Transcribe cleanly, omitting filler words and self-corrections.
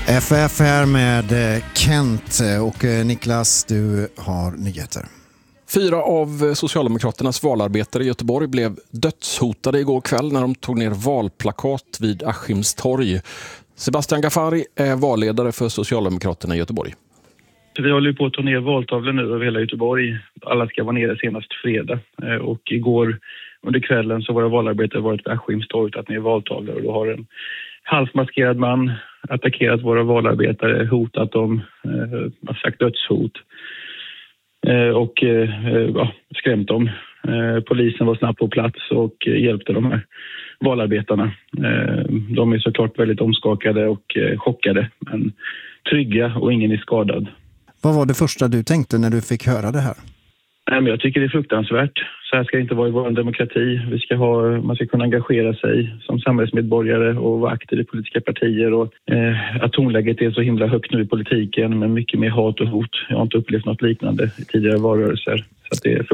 FF här med Kent och Niklas, du har nyheter. 4 av Socialdemokraternas valarbetare i Göteborg blev dödshotade igår kväll när de tog ner valplakat vid Askims torg. Sebastian Ghaffari är valledare för Socialdemokraterna i Göteborg. Vi håller på att ta ner valtavlor nu över hela Göteborg. Alla ska vara nere senast fredag. Och igår under kvällen så våra valarbetare varit vid Askims torg och tagit ner valtavlor. Och då har en halvmaskerad man attackerat våra valarbetare, hotat dem, sagt dödshot och skrämt dem. Polisen var snabbt på plats och hjälpte de här valarbetarna. De är såklart väldigt omskakade och chockade, men trygga och ingen är skadad. Vad var det första du tänkte när du fick höra det här? Jag tycker det är fruktansvärt. Så här ska det inte vara i vår demokrati. Man ska kunna engagera sig som samhällsmedborgare och vara aktiv i politiska partier. Och, att tonläget är så himla högt nu i politiken med mycket mer hat och hot. Jag har inte upplevt något liknande i tidigare valrörelser. Så att det är